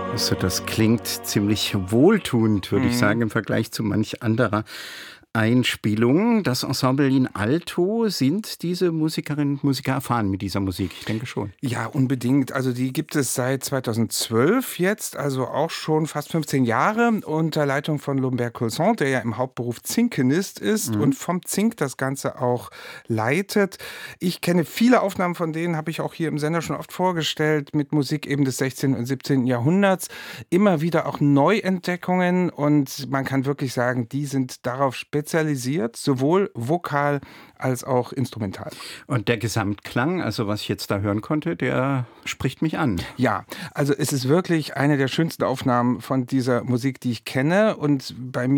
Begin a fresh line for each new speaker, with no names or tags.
Also das klingt ziemlich wohltuend, würde ich sagen, im Vergleich zu manch anderer Einspielung. Das Ensemble in Alto, sind diese Musikerinnen und Musiker erfahren mit dieser Musik? Ich denke schon.
Ja, unbedingt. Also die gibt es seit 2012 jetzt, also auch schon fast 15 Jahre unter Leitung von Lambert Colson, der ja im Hauptberuf Zinkenist ist und vom Zink das Ganze auch leitet. Ich kenne viele Aufnahmen von denen, habe ich auch hier im Sender schon oft vorgestellt, mit Musik eben des 16. und 17. Jahrhunderts. Immer wieder auch Neuentdeckungen und man kann wirklich sagen, die sind darauf spezialisiert, sowohl vokal als auch instrumental.
Und der Gesamtklang, also was ich jetzt da hören konnte, der spricht mich an.
Ja, also es ist wirklich eine der schönsten Aufnahmen von dieser Musik, die ich kenne. Und bei mir